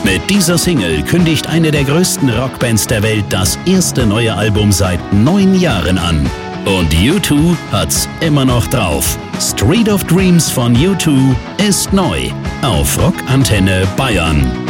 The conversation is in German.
Mit dieser Single kündigt eine der größten Rockbands der Welt das erste neue Album seit 9 Jahren an. Und U2 hat's immer noch drauf. Street of Dreams von U2 ist neu auf Rockantenne Bayern.